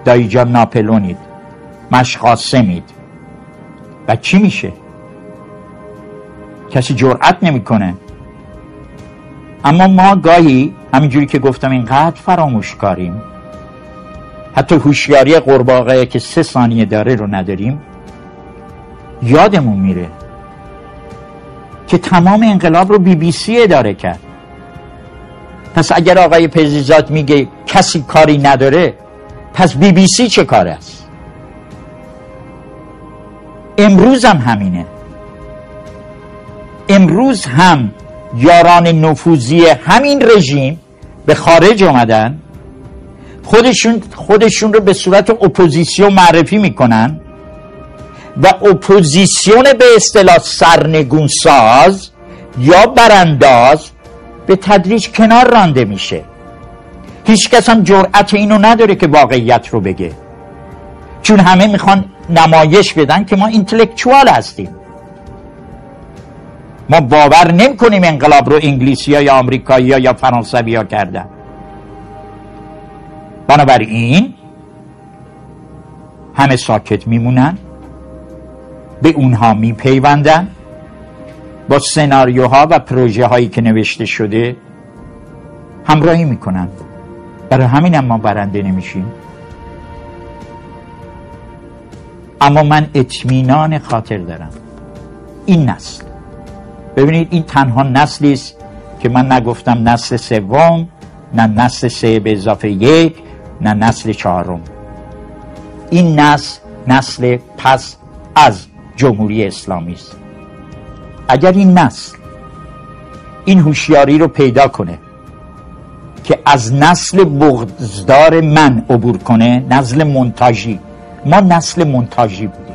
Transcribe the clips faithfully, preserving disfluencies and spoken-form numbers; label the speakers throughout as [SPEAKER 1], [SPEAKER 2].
[SPEAKER 1] دایی جان ناپلونید، مشقاسمید و چی میشه؟ کسی جرأت نمیکنه. اما ما گاهی همینجوری که گفتم اینقدر فراموشکاریم، حتی هوشیاری قورباغه که سه ثانیه داره رو نداریم، یادمون میره که تمام انقلاب رو بی بی سی اداره کرد. پس اگر آقای پزیزاد میگه کسی کاری نداره، پس بی بی سی چه کار است؟ امروز هم همینه. امروز هم یاران نفوذی همین رژیم به خارج آمدن، خودشون خودشون رو به صورت اپوزیسیون معرفی میکنن و اپوزیسیون به اصطلاح سرنگون ساز یا برانداز به تدریج کنار رانده میشه. هیچ کس هم جرأت اینو نداره که واقعیت رو بگه، چون همه میخوان نمایش بدن که ما اینتלקچوال هستیم. ما باور نمی کنیم انقلاب رو انگلیسی ها یا آمریکایی ها یا فرانسوی ها کردن. بنابراین همه ساکت میمونن، به اونها میپیوندن، با سناریوها و پروژه هایی که نوشته شده همراهی میکنن. برای همین هم ما برنده نمیشیم. اما من اطمینان خاطر دارم این نسل، ببینید این تنها نسلی است که من نگفتم نسل سوم، نه نسل سه به اضافه یک، نه نسل چهارم. این نسل نسل پس از جمهوری اسلامی است. اگر این نسل این هوشیاری رو پیدا کنه که از نسل بغضدار من عبور کنه، نسل مونتاژی، ما نسل مونتاژی بودیم.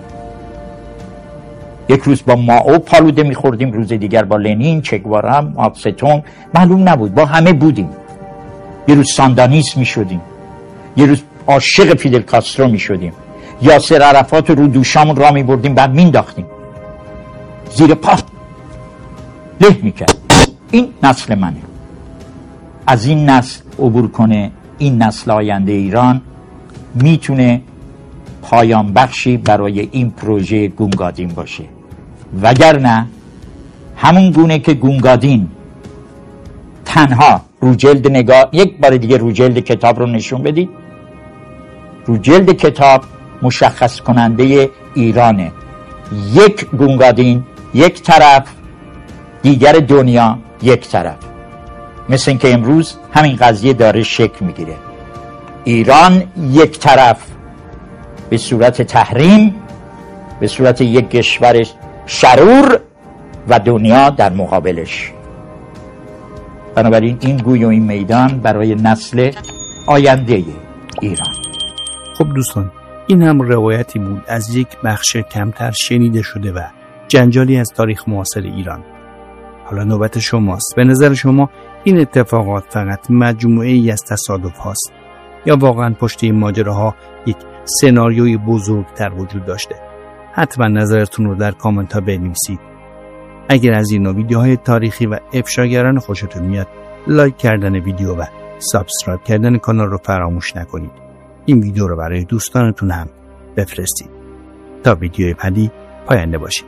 [SPEAKER 1] یک روز با مائو پالوده میخوردیم، روز دیگر با لنین، چگوارا، ماو ستونگ، معلوم نبود، با همه بودیم. یه روز ساندانیست میشدیم، یه روز عاشق فیدل کاسترو میشدیم، یاسر عرفات رو دوشامون را میبردیم بعد مینداختیم زیر پا، له میکرد. این نسل منه. از این نسل عبور کنه، این نسل آینده ایران میتونه پایان بخشی برای این پروژه گونگادین باشه. وگرنه همون گونه که گونگادین تنها رو جلد نگاه، یک بار دیگه رو جلد کتاب رو نشون بدید، رو جلد کتاب مشخص کننده ایرانه. یک گونگادین یک طرف، دیگر دنیا یک طرف. مثل این که امروز همین قضیه داره شکل میگیره. ایران یک طرف به صورت تحریم، به صورت یک کشور شرور، و دنیا در مقابلش. بنابراین این گوی و این میدان برای نسل آینده ایران.
[SPEAKER 2] خب دوستان، این هم روایتی بود از یک بخش کمتر شنیده شده و جنجالی از تاریخ معاصر ایران. حالا نوبت شماست. به نظر شما این اتفاقات فقط مجموعه ای از تصادف هاست یا واقعا پشت این ماجراها یک سناریوی بزرگتر وجود داشته؟ حتما نظرتون رو در کامنت ها بنویسید. اگر از این ویدیوهای تاریخی و افشاگران خوشتون میاد، لایک کردن ویدیو و سابسکرایب کردن کانال رو فراموش نکنید. این ویدیو رو برای دوستانتون هم بفرستید. تا ویدیوی بعدی پاینده باشید.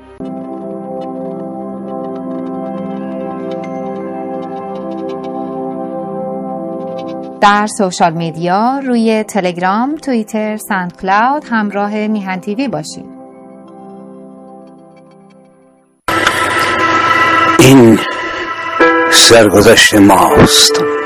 [SPEAKER 3] در سوشال میدیا روی تلگرام، توییتر، ساندکلاود همراه میهن تیوی باشید.
[SPEAKER 4] این سرگذشت ماست.